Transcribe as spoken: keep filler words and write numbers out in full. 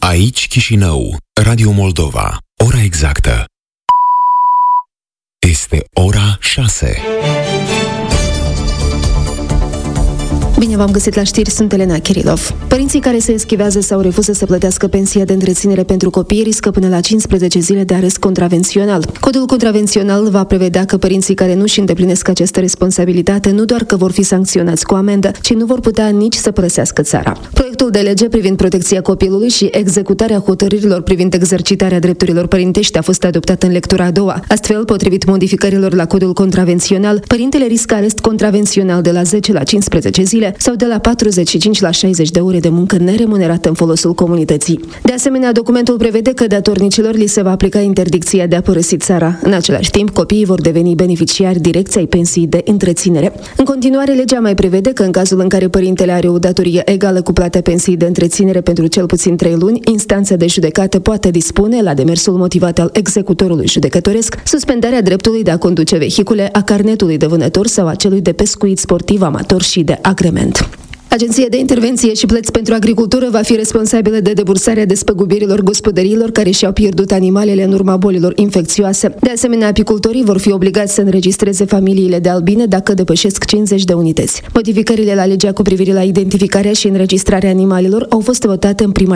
Aici Chișinău, Radio Moldova. Ora exactă este ora șase. Bine v-am găsit la știri, sunt Elena Kirilov. Părinții care se eschivează sau refuză să plătească pensia de întreținere pentru copii riscă până la cincisprezece zile de arest contravențional. Codul contravențional va prevedea că părinții care nu își îndeplinesc această responsabilitate nu doar că vor fi sancționați cu amendă, ci nu vor putea nici să părăsească țara. Proiectul de lege privind protecția copilului și executarea hotărârilor privind exercitarea drepturilor părintești a fost adoptat în lectura a doua. Astfel, potrivit modificărilor la codul contravențional, părintele riscă arest contravențional de la zece la cincisprezece zile sau de la patruzeci și cinci la șaizeci de ore de muncă neremunerată în folosul comunității. De asemenea, documentul prevede că datornicilor li se va aplica interdicția de a părăsi țara. În același timp, copiii vor deveni beneficiari direcți ai pensiei de întreținere. În continuare, legea mai prevede că în cazul în care părintele are o datorie egală cu plata pensiei de întreținere pentru cel puțin trei luni, instanța de judecată poate dispune, la demersul motivat al executorului judecătoresc, suspendarea dreptului de a conduce vehicule, a carnetului de vânător sau a celui de pescuit sportiv amator și de agrement. Agenția de Intervenție și Plăți pentru Agricultură va fi responsabilă de debursarea despăgubirilor gospodăriilor care și-au pierdut animalele în urma bolilor infecțioase. De asemenea, apicultorii vor fi obligați să înregistreze familiile de albine dacă depășesc cincizeci de unități. Modificările la legea cu privire la identificarea și înregistrarea animalelor au fost votate în prima